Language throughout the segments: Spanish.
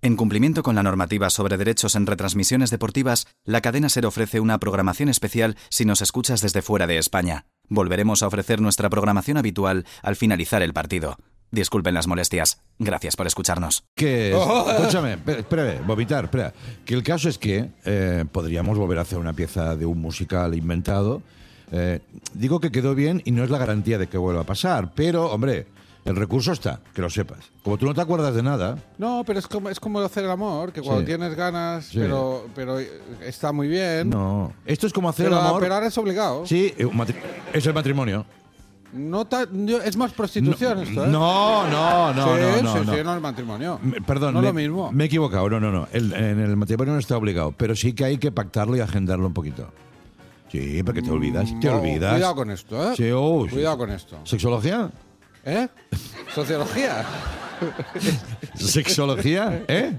En cumplimiento con la normativa sobre derechos en retransmisiones deportivas, la cadena SER ofrece una programación especial si nos escuchas desde fuera de España. Volveremos a ofrecer nuestra programación habitual al finalizar el partido. Disculpen las molestias. Gracias por escucharnos. Escúchame, espera, vomitar, espera. Que el caso es que podríamos volver a hacer una pieza de un musical inventado. Digo que quedó bien y no es la garantía de que vuelva a pasar, pero, hombre, el recurso está, que lo sepas. Como tú no te acuerdas de nada... No, pero es como hacer el amor, que cuando tienes ganas, sí. pero está muy bien. No, esto es como hacer el amor... Pero ahora es obligado. Sí, es el matrimonio. No es más prostitución esto, ¿eh? No, sí, no el matrimonio. Perdón, no lo mismo. Me he equivocado, no. En el matrimonio no está obligado, pero sí que hay que pactarlo y agendarlo un poquito. Sí, porque te olvidas. Cuidado con esto, ¿eh? Sí, cuidado con esto. ¿Sexología? ¿Eh? ¿Sociología? ¿Sexología? ¿Eh?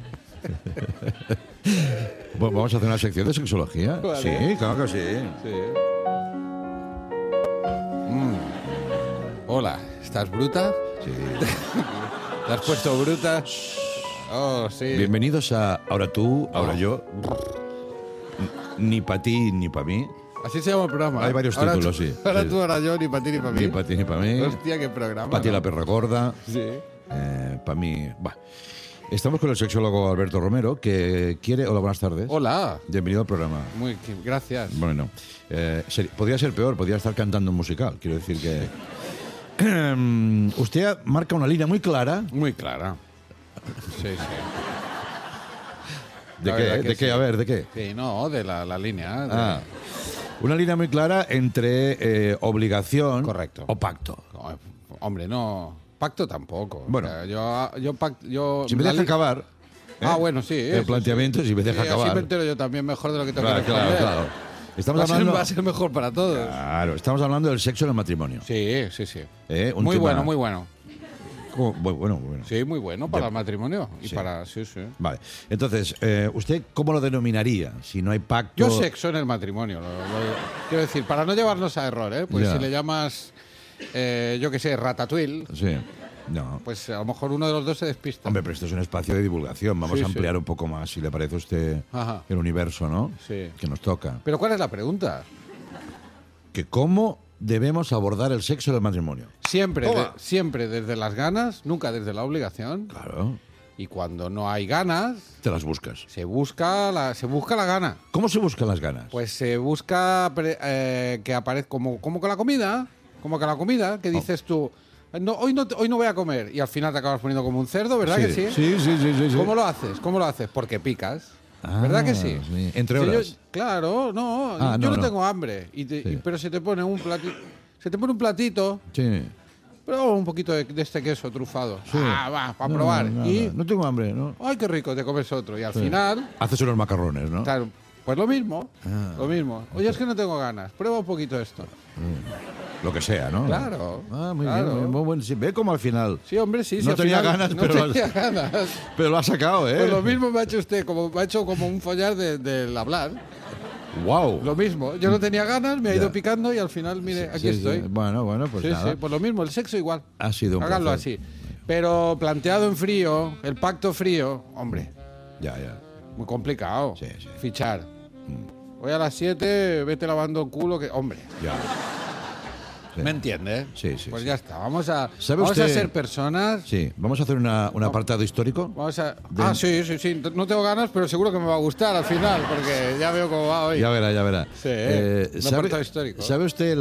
Bueno, vamos a hacer una sección de sexología. Vale. Sí, claro que sí. Hola, ¿estás bruta? Sí. ¿Te has puesto bruta? Oh, sí. Bienvenidos a Ahora tú, ahora yo. Ni para ti, ni para mí. Así se llama el programa. Hay varios títulos, sí. Ahora tú, ahora yo, ni para ti, ni para mí. Ni para ti, ni para mí. Hostia, qué programa. Para ti la perra gorda. Sí. Para mí... Estamos con el sexólogo Alberto Romero, que quiere... Hola, buenas tardes. Hola. Bienvenido al programa. Gracias. Bueno, podría ser peor, podría estar cantando un musical. Quiero decir que... usted marca una línea muy clara. Muy clara. Sí. ¿De qué? A ver, ¿de qué? Sí, no, de la línea. Una línea muy clara entre obligación... Correcto. O pacto. No, hombre, no... Pacto tampoco. Bueno. O sea, yo si me deja acabar... bueno, sí. El planteamiento, si me deja acabar... Así me entero yo también mejor de lo que tengo que responder. Claro. Va a ser mejor para todos. Claro, estamos hablando del sexo en el matrimonio. Sí. Muy bueno. Bueno. Sí, muy bueno para el matrimonio. Y para... Sí. Vale. Entonces, ¿usted cómo lo denominaría? Si no hay pacto... Yo sexo en el matrimonio. Quiero decir, para no llevarnos a error, ¿eh? Pues si le llamas, yo qué sé, ratatouille... Sí. No. Pues a lo mejor uno de los dos se despista. Hombre, pero esto es un espacio de divulgación. Vamos a ampliar un poco más, si le parece a usted, el universo, ¿no? Sí. Que nos toca. ¿Pero cuál es la pregunta? Que cómo debemos abordar el sexo en el matrimonio. Siempre desde las ganas, nunca desde la obligación. Claro. Y cuando no hay ganas... Te las buscas. Se busca la gana. ¿Cómo se buscan las ganas? Pues se busca que aparezca como con la comida. Como que la comida, que dices tú... No, hoy no voy a comer. Y al final te acabas poniendo como un cerdo, ¿verdad que sí? Sí. ¿Cómo lo haces? Porque picas. ¿Verdad que sí? Entre horas. Claro, no. Yo no tengo hambre. Pero se te pone un platito. Sí. Pero un poquito de este queso trufado. Sí. Va, para probar. No tengo hambre, ¿no? Ay, qué rico, te comes otro. Y al final... Haces unos macarrones, ¿no? Claro, pues lo mismo. Oye, es que no tengo ganas. Prueba un poquito esto. Lo que sea, ¿no? Claro. Muy bien, muy bueno. Sí, ve como al final. Sí, hombre, sí. No tenía ganas, pero lo ha sacado, ¿eh? Pues lo mismo me ha hecho usted, me ha hecho como un follar del hablar. ¡Wow! Lo mismo. Yo no tenía ganas, me ha ido picando y al final, mire, aquí estoy. Sí. Bueno, pues nada. Sí, pues lo mismo, el sexo igual. Ha sido un Háganlo placer. así. Pero planteado en frío, el pacto frío, hombre. Ya. Muy complicado. Sí. Fichar. Hoy a las 7, vete lavando el culo, que... Hombre. Ya. Sí. ¿Me entiende? Sí. Pues ya está. Vamos a usted, ser personas. Sí. Vamos a hacer un apartado histórico. Sí. No tengo ganas, pero seguro que me va a gustar al final, porque ya veo cómo va hoy. Ya verá. Sí, un apartado histórico. ¿Sabe usted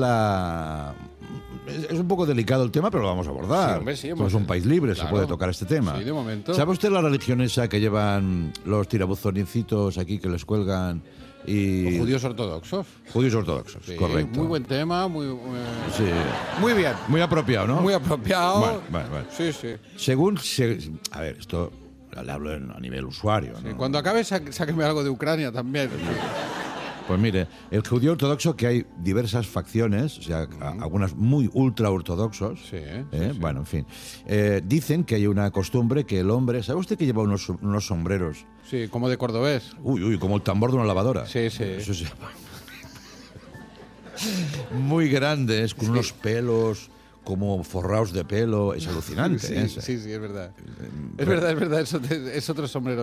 Es un poco delicado el tema, pero lo vamos a abordar. Sí, hombre, Somos un país libre, se puede tocar este tema. Sí, de momento. ¿Sabe usted la religión esa que llevan los tirabuzoncitos aquí que les cuelgan? Los judíos ortodoxos. Judíos ortodoxos, sí, correcto. Muy buen tema, muy bien. Muy apropiado, ¿no? Muy apropiado. Bueno. Sí. Según... A ver, esto le hablo a nivel usuario, ¿no? Sí, cuando acabe, sáqueme algo de Ucrania también. Pues mire, el judío ortodoxo, que hay diversas facciones, o sea, algunas muy ultra ortodoxos. Sí. Bueno, en fin. Dicen que hay una costumbre que el hombre... ¿Sabe usted que lleva unos sombreros? Sí, como de cordobés. Uy, como el tambor de una lavadora. Sí. Eso se llama. Muy grandes, con unos pelos como forrados de pelo. Es alucinante. Sí, es verdad. Es verdad. Es otro sombrero.